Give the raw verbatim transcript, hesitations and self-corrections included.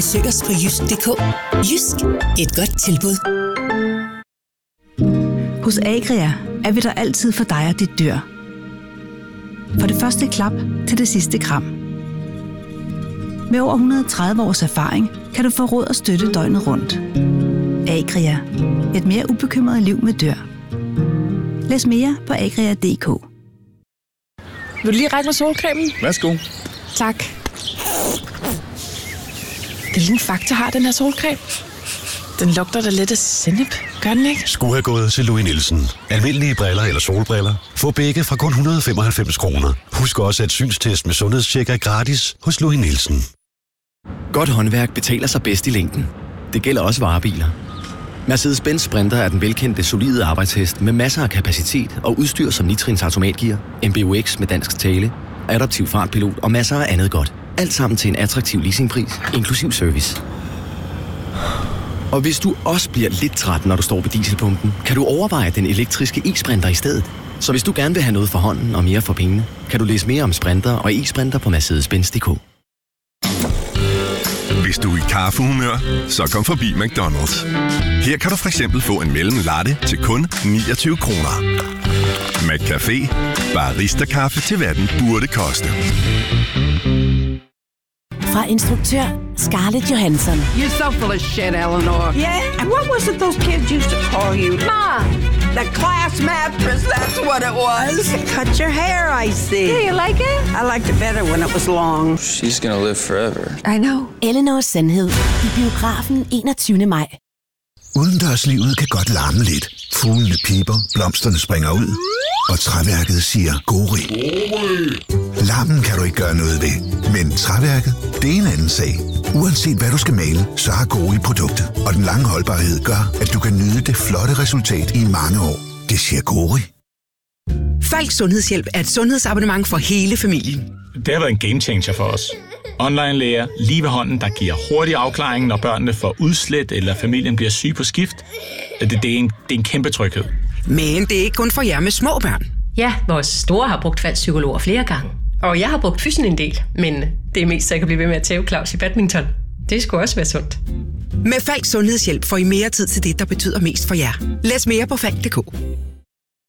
Søg os på jysk punktum d k. Jysk, et godt tilbud. Hos Agria er vi der altid for dig og dit dyr. For det første klap til det sidste kram. Med over et hundrede og tredive års erfaring kan du få råd og støtte døgnet rundt. Agria, et mere ubekymret liv med dyr. Læs mere på agria punktum d k. Vil du lige række mig solcremen? Værsgo. Tak. Det lille Fakta har den her solcreme. Den lugter da lidt af sennep, gør den ikke? Skulle have gået til Louis Nielsen. Almindelige briller eller solbriller. Få begge fra kun et hundrede og femoghalvfems kroner. Husk også, at synstest med sundhedstjek er gratis hos Louis Nielsen. Godt håndværk betaler sig bedst i længden. Det gælder også varebiler. Mercedes-Benz Sprinter er den velkendte, solide arbejdshest med masser af kapacitet og udstyr som nitrins automatgear, M B U X med dansk tale, adaptiv fartpilot og masser af andet godt. Alt sammen til en attraktiv leasingpris, inklusiv service. Og hvis du også bliver lidt træt, når du står ved dieselpumpen, kan du overveje den elektriske e-Sprinter i stedet. Så hvis du gerne vil have noget for hånden og mere for pengene, kan du læse mere om Sprinter og e-Sprinter på mercedes benz punktum d k. Hvis du er i kaffehumør, så kom forbi McDonald's. Her kan du for eksempel få en mellem latte til kun niogtyve kroner. McCafé. Barista-kaffe til hvad den burde koste. Fra instruktør Scarlett Johansson. You're so full of shit, Eleanor. Yeah? And what was it those kids used to call you? Mom! The class mattress, that's what it was. Cut your hair, I see. Yeah, you like it? I liked it better when it was long. She's gonna live forever. I know. Eleanors Sandhed i biografen enogtyvende maj. Udendørslivet kan godt larme lidt. Fuglene piper, blomsterne springer ud, og træværket siger gori. Larmen kan du ikke gøre noget ved, men træværket, det er en anden sag. Uanset hvad du skal male, så har Gori produktet, og den lange holdbarhed gør, at du kan nyde det flotte resultat i mange år. Det siger Gori. Falk Sundhedshjælp er et sundhedsabonnement for hele familien. Det har været en game changer for os. Online-læger lige ved hånden, der giver hurtig afklaring, når børnene får udslæt eller familien bliver syg på skift. Det, det, er, en, det er en kæmpe tryghed. Men det er ikke kun for jer med små børn. Ja, vores store har brugt Falks psykologer flere gange. Og jeg har brugt fysen en del, men det er mest, så jeg kan blive ved med at tæve Claus i badminton. Det skulle også være sundt. Med Falk Sundhedshjælp får I mere tid til det, der betyder mest for jer. Læs mere på falk punktum d k.